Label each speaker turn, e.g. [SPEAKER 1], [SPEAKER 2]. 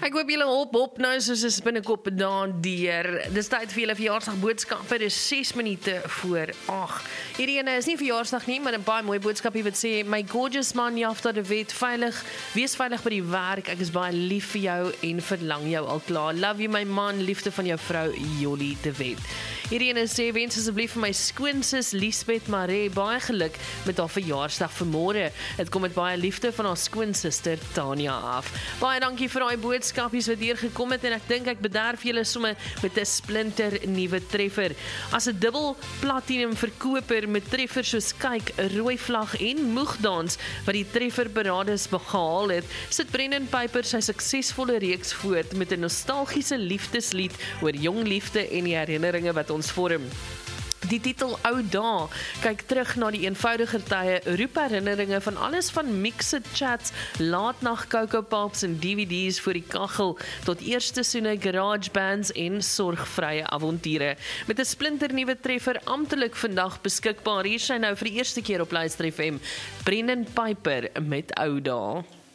[SPEAKER 1] Ek hoop julle hop nou soos is binnekop daardeur. Dis tyd vir julle verjaarsdag boodskappe. Dis 6 minute voor 8. Hierdie ene is nie verjaarsdag nie, maar 'n baie mooi boodskapie wat sê: "My gorgeous man Jafta de Wet, wees veilig by die werk. Ek is baie lief vir jou en verlang jou al klaar. Love you my man, liefde van jou vrou Jolly de Wet." Hierdie ene sê: "Wens asseblief vir my skoonsis Liesbeth Maree baie geluk met haar verjaarsdag vanmôre. Dit kom met baie liefde van haar skoonsister Tanya af." Baie dankie vir daai boodskapies wat hier gekom het en ek dink ek bederf julle sommer met 'n splinter nuwe treffer. As 'n dubbel platinum verkoper met treffers soos Kyk, Rooi Vlag en Moegdans wat die trefferparades behaal het, sit Brendan Piper sy suksesvolle reeks voort met 'n nostalgiese liefdeslied oor jong liefde en die herinneringe wat ons vorm. Die titel Ou Dae kyk terug na die eenvoudiger tye, roep herinneringe van alles van mixed chats, laatnag Coco Pops en DVD's voor die kaggel, tot eerste soene garage bands en sorgvrye avonture. Met 'n splinternuwe treffer amptelik vandag beskikbaar. Hier sy nou vir die eerste keer op Luister FM, Brendan Piper met Ou Dae.